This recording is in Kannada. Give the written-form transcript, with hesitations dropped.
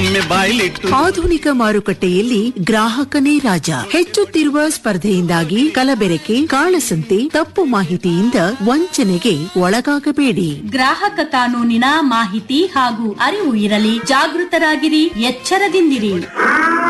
ಒಮ್ಮೆ ಬಾಯ್ಲಿಟ್ಟು. ಆಧುನಿಕ ಮಾರುಕಟ್ಟೆಯಲ್ಲಿ ಗ್ರಾಹಕನೇ ರಾಜ. ಹೆಚ್ಚುತ್ತಿರುವ ಸ್ಪರ್ಧೆಯಿಂದಾಗಿ ಕಲಬೆರಕೆ, ಕಾಳಸಂತೆ, ತಪ್ಪು ಮಾಹಿತಿಯಿಂದ ವಂಚನೆಗೆ ಒಳಗಾಗಬೇಡಿ. ಗ್ರಾಹಕ ಕಾನೂನಿನ ಮಾಹಿತಿ ಹಾಗೂ ಅರಿವು ಇರಲಿ. ಜಾಗೃತರಾಗಿರಿ, ಎಚ್ಚರದಿಂದಿರಿ.